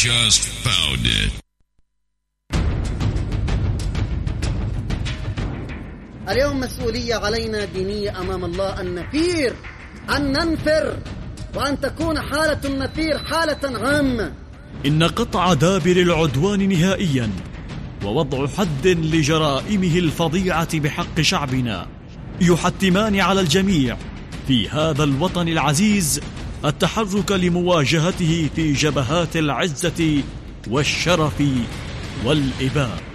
just found it. اليوم مسؤولية علينا دينية أمام الله أن نثير، أن ننفر، وأن تكون حالة النفير حالة عامة. إن قطع دابر العدوان نهائيا ووضع حد لجرائمه الفظيعة بحق شعبنا يحتمان على الجميع في هذا الوطن العزيز التحرك لمواجهته في جبهات العزة والشرف والإباء.